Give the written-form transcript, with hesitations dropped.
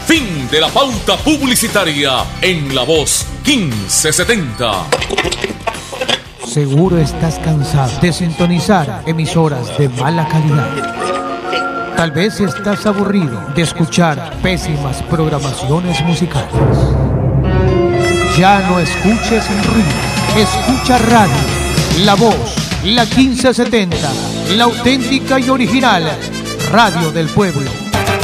Fin de la pauta publicitaria en La Voz 1570. Seguro estás cansado de sintonizar emisoras de mala calidad. Tal vez estás aburrido de escuchar pésimas programaciones musicales. Ya no escuches ruido, escucha radio. La Voz, la 1570, la auténtica y original radio del pueblo.